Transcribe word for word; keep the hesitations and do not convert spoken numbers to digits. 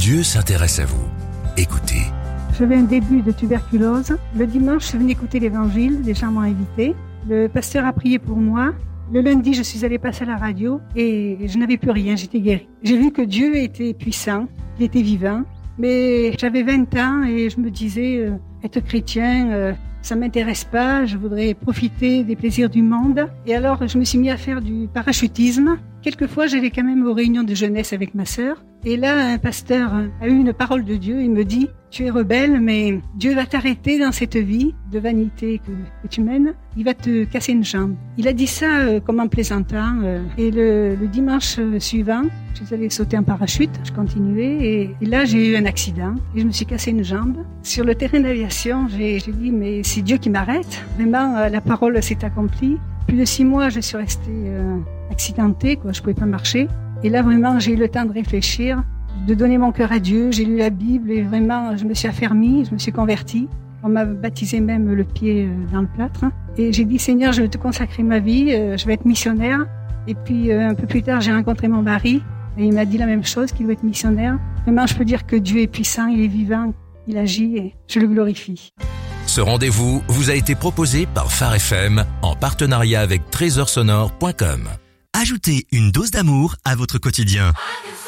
Dieu s'intéresse à vous. Écoutez. J'avais un début de tuberculose. Le dimanche, je suis venue écouter l'évangile. Les gens m'ont invité. Le pasteur a prié pour moi. Le lundi, je suis allée passer à la radio et je n'avais plus rien, j'étais guérie. J'ai vu que Dieu était puissant, il était vivant. Mais j'avais vingt ans et je me disais, euh, être chrétien, euh, ça m'intéresse pas, je voudrais profiter des plaisirs du monde. Et alors, je me suis mis à faire du parachutisme. Quelquefois, j'allais quand même aux réunions de jeunesse avec ma sœur. Et là, un pasteur a eu une parole de Dieu. Il me dit, tu es rebelle, mais Dieu va t'arrêter dans cette vie de vanité que, que tu mènes. Il va te casser une jambe. Il a dit ça euh, comme en plaisantant. Euh, et le, le dimanche suivant, je suis allée sauter en parachute. Je continuais. Et, et là, j'ai eu un accident. Et je me suis cassé une jambe. Sur le terrain d'aviation, j'ai, j'ai dit, mais c'est Dieu qui m'arrête. Vraiment, euh, la parole s'est accomplie. Plus de six mois, je suis restée euh, accidentée, quoi. Je pouvais pas marcher. Et là, vraiment, j'ai eu le temps de réfléchir, de donner mon cœur à Dieu. J'ai lu la Bible et vraiment, je me suis affermie, je me suis convertie. On m'a baptisé même le pied dans le plâtre. Et j'ai dit, Seigneur, je vais te consacrer ma vie, je vais être missionnaire. Et puis, un peu plus tard, j'ai rencontré mon mari et il m'a dit la même chose, qu'il veut être missionnaire. Vraiment, je peux dire que Dieu est puissant, il est vivant, il agit et je le glorifie. Ce rendez-vous vous a été proposé par Phare F M en partenariat avec trésor sonore point com. Ajoutez une dose d'amour à votre quotidien.